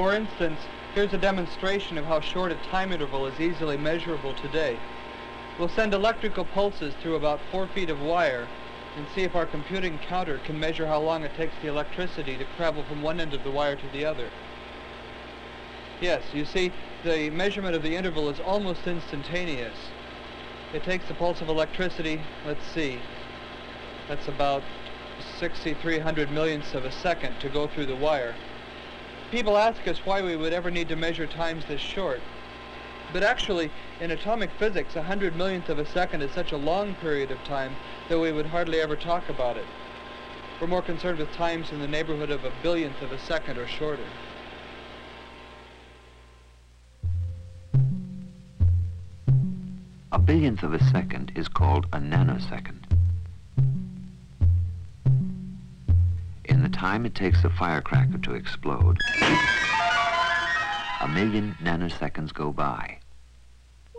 For instance, here's a demonstration of how short a time interval is easily measurable today. We'll send electrical pulses through about 4 feet of wire and see if our computing counter can measure how long it takes the electricity to travel from one end of the wire to the other. Yes, you see, the measurement of the interval is almost instantaneous. It takes a pulse of electricity, let's see, that's about 6,300 millionths of a second to go through the wire. People ask us why we would ever need to measure times this short. But actually, in atomic physics, 100 millionth of a second is such a long period of time that we would hardly ever talk about it. We're more concerned with times in the neighborhood of a billionth of a second or shorter. A billionth of a second is called a nanosecond. In the time it takes a firecracker to explode, 1 million nanoseconds go by.